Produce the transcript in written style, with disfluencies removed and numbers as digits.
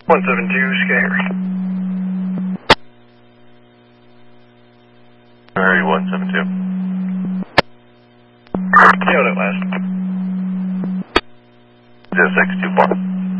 172, Scary. Harry 172. Nailed it last. 0624.